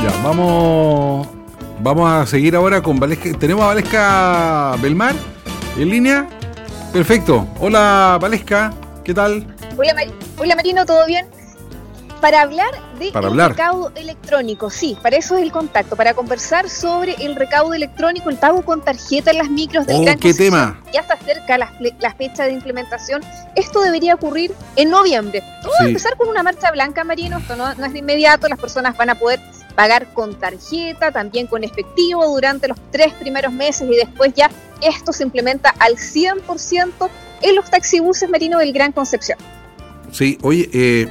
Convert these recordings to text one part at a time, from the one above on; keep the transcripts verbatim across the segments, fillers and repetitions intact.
Ya, vamos, vamos a seguir ahora con Valesca. ¿Tenemos a Valesca Belmar en línea? Perfecto. Hola, Valesca, ¿qué tal? Hola, Mar- Hola Marino, ¿todo bien? Para hablar de Para el hablar. recaudo electrónico, sí, para eso es el contacto, para conversar sobre el recaudo electrónico, el pago con tarjeta en las micros del Oh, Gran ¿qué Concepción. tema? Ya se acerca la, la fecha de implementación. Esto debería ocurrir en noviembre. Todo va a Sí. empezar con una marcha blanca, Marino, esto no, no es de inmediato, las personas van a poder pagar con tarjeta, también con efectivo durante los tres primeros meses y después ya esto se implementa al cien por ciento en los taxibuses, Marino, del Gran Concepción. Sí, oye, eh,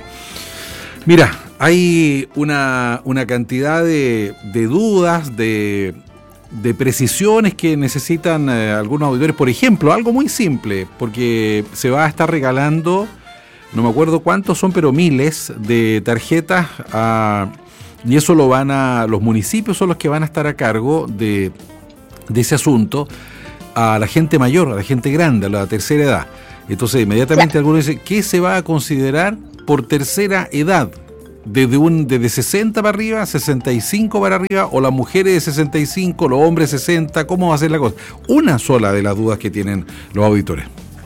mira, hay una, una cantidad de, de dudas, de, de precisiones que necesitan eh, algunos auditores. Por ejemplo, algo muy simple, porque se va a estar regalando, no me acuerdo cuántos son, pero miles de tarjetas, a, y eso lo van a, los municipios son los que van a estar a cargo de, de ese asunto, a la gente mayor, a la gente grande, a la tercera edad. Entonces, inmediatamente Claro. algunos dicen, ¿qué se va a considerar por tercera edad? Desde un desde sesenta para arriba, sesenta y cinco para arriba, o las mujeres de sesenta y cinco, los hombres sesenta, ¿cómo va a ser la cosa? Una sola de las dudas que tienen los auditores.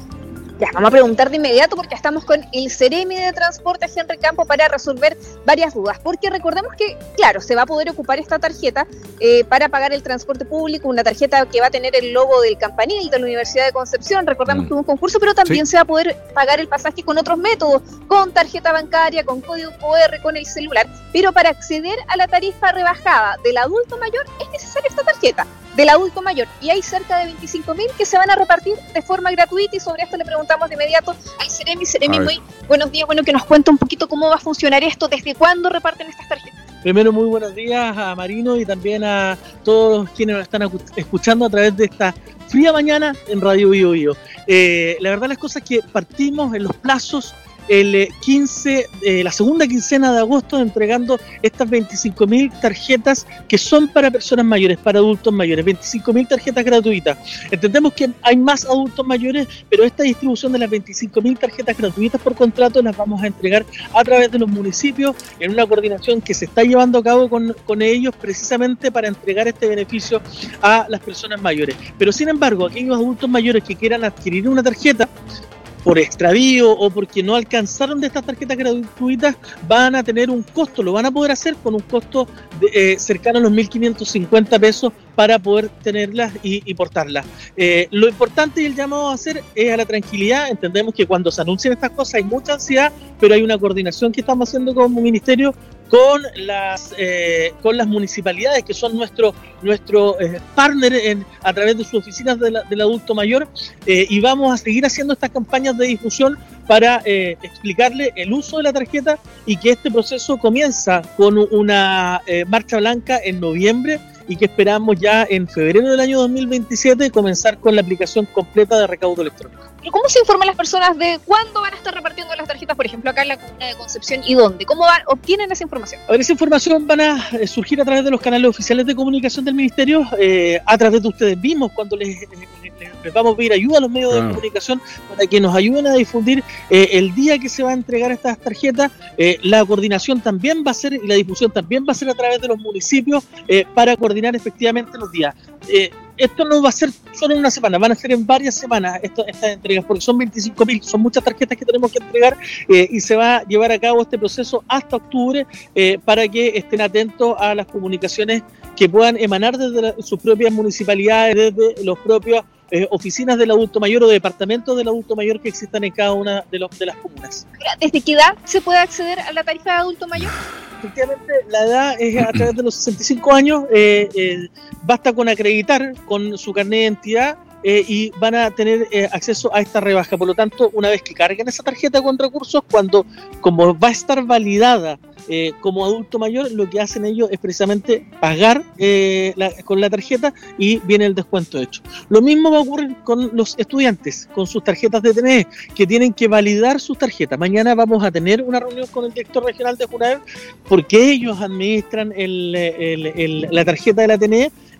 Ya, vamos a preguntar de inmediato porque estamos con el Ceremi de Transporte, Henry Campo, para resolver varias dudas. Porque recordemos que, claro, se va a poder ocupar esta tarjeta eh, para pagar el transporte público, una tarjeta que va a tener el logo del campanil de la Universidad de Concepción. Recordamos Mm. que hubo un concurso, pero también Sí. se va a poder pagar el pasaje con otros métodos, con tarjeta bancaria, con código cu erre, con el celular. Pero para acceder a la tarifa rebajada del adulto mayor es necesaria esta tarjeta del adulto mayor, y hay cerca de veinticinco mil que se van a repartir de forma gratuita, y sobre esto le preguntamos de inmediato al Ceremi. Ceremi, muy buenos días, bueno, que nos cuenta un poquito cómo va a funcionar esto, desde cuándo reparten estas tarjetas. Primero, muy buenos días a Marino y también a todos quienes nos están acu- escuchando a través de esta fría mañana en Radio Bio Bio. Eh, la verdad las cosas es que partimos en los plazos el eh, quince, eh, la segunda quincena de agosto, entregando estas veinticinco mil tarjetas que son para personas mayores, para adultos mayores, veinticinco mil tarjetas gratuitas. Entendemos que hay más adultos mayores, pero esta distribución de las veinticinco mil tarjetas gratuitas por contrato las vamos a entregar a través de los municipios en una coordinación que se está llevando a cabo con, con ellos, precisamente para entregar este beneficio a las personas mayores. Pero sin embargo, aquellos adultos mayores que quieran adquirir una tarjeta por extravío o porque no alcanzaron de estas tarjetas gratuitas, van a tener un costo, lo van a poder hacer con un costo de, eh, cercano a los mil quinientos cincuenta pesos para poder tenerlas y, y portarlas. Eh, lo importante y el llamado a hacer es a la tranquilidad. Entendemos que cuando se anuncian estas cosas hay mucha ansiedad, pero hay una coordinación que estamos haciendo como ministerio con las eh, con las municipalidades, que son nuestro nuestro eh, partner en, a través de sus oficinas de la, del adulto mayor, eh, y vamos a seguir haciendo estas campañas de difusión para eh, explicarle el uso de la tarjeta, y que este proceso comienza con una eh, marcha blanca en noviembre, y que esperamos ya en febrero del año dos mil veintisiete comenzar con la aplicación completa de recaudo electrónico. ¿Pero cómo se informan las personas de cuándo van a estar repartiendo las tarjetas, por ejemplo, acá en la comuna de Concepción, y dónde? ¿Cómo van, obtienen esa información? A ver, esa información van a eh, surgir a través de los canales oficiales de comunicación del Ministerio, eh, a través de ustedes mismos, cuando les, les, les vamos a pedir ayuda a los medios Claro. de comunicación para que nos ayuden a difundir eh, el día que se va a entregar estas tarjetas. Eh, la coordinación también va a ser, y la difusión también va a ser a través de los municipios, eh, para coordinar efectivamente los días. Eh, esto no va a ser solo en una semana, van a ser en varias semanas esto, estas entregas, porque son veinticinco mil, son muchas tarjetas que tenemos que entregar, eh, y se va a llevar a cabo este proceso hasta octubre, eh, para que estén atentos a las comunicaciones que puedan emanar desde la, sus propias municipalidades, desde los propios eh, oficinas del adulto mayor o departamentos del adulto mayor que existan en cada una de, los, de las comunas. ¿Desde qué edad se puede acceder a la tarifa de adulto mayor? Efectivamente, la edad es a través de los sesenta y cinco años, eh, eh, basta con acreditar con su carnet de identidad, eh, y van a tener eh, acceso a esta rebaja. Por lo tanto, una vez que carguen esa tarjeta con recursos, cuando como va a estar validada eh, como adulto mayor, lo que hacen ellos es precisamente pagar eh, la, con la tarjeta, y viene el descuento hecho. Lo mismo va a ocurrir con los estudiantes, con sus tarjetas de T N E, que tienen que validar sus tarjetas. Mañana vamos a tener una reunión con el director regional de Junaed, porque ellos administran el, el, el, la tarjeta de la T N E,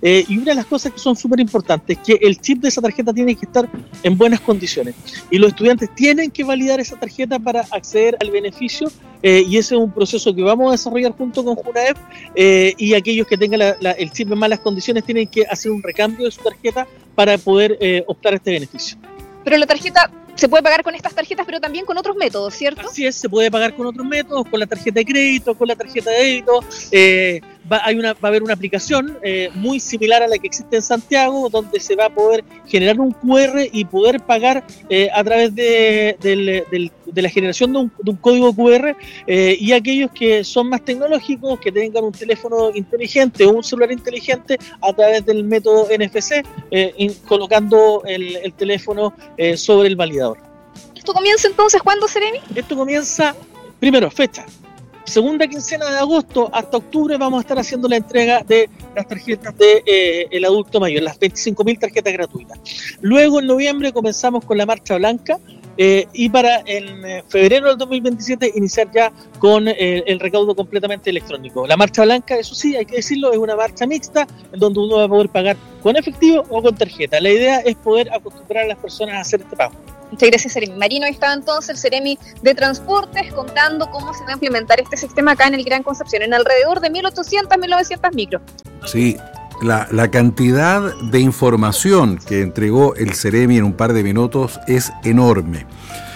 eh, y una de las cosas que son súper importantes es que el chip de esa tarjeta tiene que estar en buenas condiciones y los estudiantes tienen que validar esa tarjeta para acceder al beneficio, eh, y ese es un proceso que vamos a desarrollar junto con Junaep, eh, y aquellos que tengan la, la, el chip en malas condiciones tienen que hacer un recambio de su tarjeta para poder eh, optar a este beneficio. Pero la tarjeta se puede pagar con estas tarjetas, pero también con otros métodos, ¿cierto? Así es, se puede pagar con otros métodos, con la tarjeta de crédito, con la tarjeta de débito. Eh, va, hay una, va a haber una aplicación eh, muy similar a la que existe en Santiago, donde se va a poder generar un cu erre y poder pagar eh, a través de, del, del, de la generación de un, de un código cu erre, eh, y aquellos que son más tecnológicos, que tengan un teléfono inteligente o un celular inteligente, a través del método ene efe ce, eh, in, colocando el, el teléfono eh, sobre el validador. ¿Esto comienza entonces cuándo, Seremi? Esto comienza, primero, fecha, segunda quincena de agosto hasta octubre vamos a estar haciendo la entrega de las tarjetas de eh, el adulto mayor, las veinticinco mil tarjetas gratuitas. Luego en noviembre comenzamos con la Marcha Blanca, eh, y para en febrero del dos mil veintisiete iniciar ya con eh, el recaudo completamente electrónico. La Marcha Blanca, eso sí, hay que decirlo, es una marcha mixta en donde uno va a poder pagar con efectivo o con tarjeta. La idea es poder acostumbrar a las personas a hacer este pago. Muchas gracias, Seremi. Marino, ahí estaba entonces el Seremi de Transportes contando cómo se va a implementar este sistema acá en el Gran Concepción, en alrededor de mil ochocientas, mil novecientas micros. Sí, la, la cantidad de información que entregó el Seremi en un par de minutos es enorme.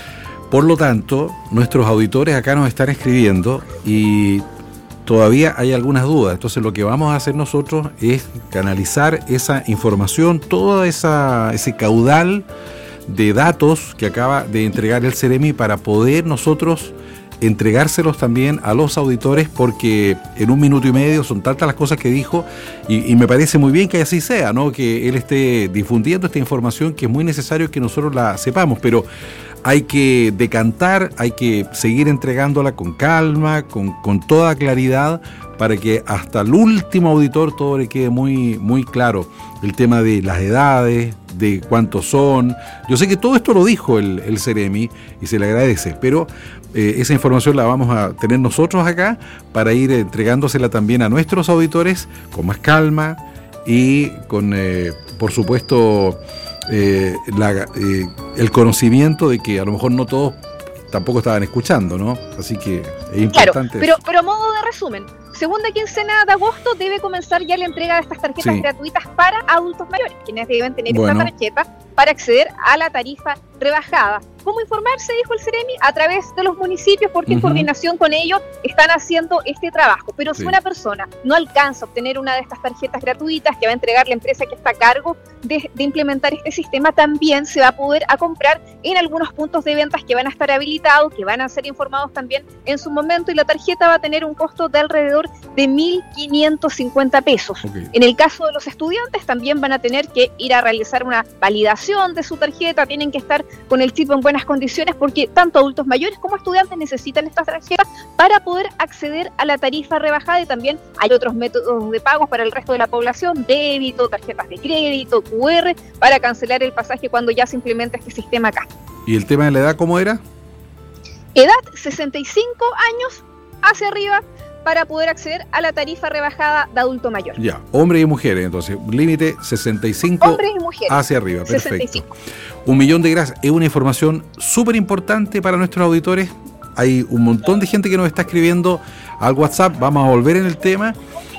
Por lo tanto, nuestros auditores acá nos están escribiendo y todavía hay algunas dudas. Entonces lo que vamos a hacer nosotros es canalizar esa información, todo esa, ese caudal de datos que acaba de entregar el Seremi para poder nosotros entregárselos también a los auditores, porque en un minuto y medio son tantas las cosas que dijo y, y me parece muy bien que así sea, ¿no? Que él esté difundiendo esta información, que es muy necesario que nosotros la sepamos, pero hay que decantar, hay que seguir entregándola con calma, con, con toda claridad, para que hasta el último auditor todo le quede muy, muy claro. El tema de las edades, de cuántos son. Yo sé que todo esto lo dijo el, el Seremi y se le agradece, pero eh, esa información la vamos a tener nosotros acá para ir entregándosela también a nuestros auditores con más calma y con, eh, por supuesto, eh, la, eh, el conocimiento de que a lo mejor no todos tampoco estaban escuchando, ¿no? Así que es importante. Claro, pero, pero a modo de resumen, segunda quincena de agosto debe comenzar ya la entrega de estas tarjetas sí. gratuitas para adultos mayores, quienes deben tener bueno. esta tarjeta para acceder a la tarifa rebajada. ¿Cómo informarse? Dijo el Seremi, a través de los municipios, porque uh-huh. en coordinación con ellos están haciendo este trabajo. Pero sí. si una persona no alcanza a obtener una de estas tarjetas gratuitas que va a entregar la empresa que está a cargo de, de implementar este sistema, también se va a poder a comprar en algunos puntos de ventas que van a estar habilitados, que van a ser informados también en su momento, y la tarjeta va a tener un costo de alrededor de mil quinientos cincuenta pesos. Okay. En el caso de los estudiantes también van a tener que ir a realizar una validación de su tarjeta, tienen que estar con el chip en buenas condiciones, porque tanto adultos mayores como estudiantes necesitan estas tarjetas para poder acceder a la tarifa rebajada, y también hay otros métodos de pagos para el resto de la población, débito, tarjetas de crédito, cu erre, para cancelar el pasaje cuando ya se implementa este sistema acá. ¿Y el tema de la edad cómo era? Edad sesenta y cinco años hacia arriba, para poder acceder a la tarifa rebajada de adulto mayor. Ya, hombres y mujeres, entonces, límite sesenta y cinco hombres y mujeres hacia arriba, perfecto. sesenta y cinco. Un millón de gracias, es una información súper importante para nuestros auditores. Hay un montón de gente que nos está escribiendo al WhatsApp, vamos a volver en el tema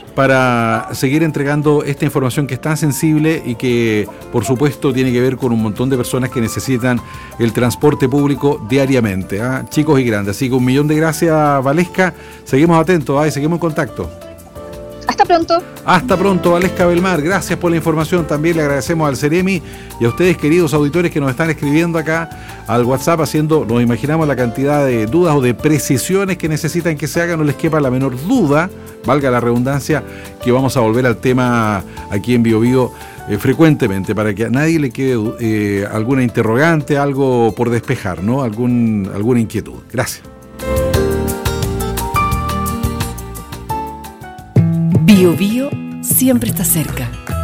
para seguir entregando esta información que es tan sensible y que, por supuesto, tiene que ver con un montón de personas que necesitan el transporte público diariamente, ¿eh? Chicos y grandes. Así que un millón de gracias, Valesca. Seguimos atentos, ¿eh? Y seguimos en contacto. Hasta pronto. Hasta pronto, Valesca Belmar. Gracias por la información. También le agradecemos al Seremi y a ustedes, queridos auditores, que nos están escribiendo acá al WhatsApp, haciendo, nos imaginamos, la cantidad de dudas o de precisiones que necesitan que se hagan. No les quepa la menor duda, valga la redundancia, que vamos a volver al tema aquí en Bio Bio eh, frecuentemente, para que a nadie le quede eh, alguna interrogante, algo por despejar, ¿no? Algún, alguna inquietud. Gracias. Bio Bio siempre está cerca.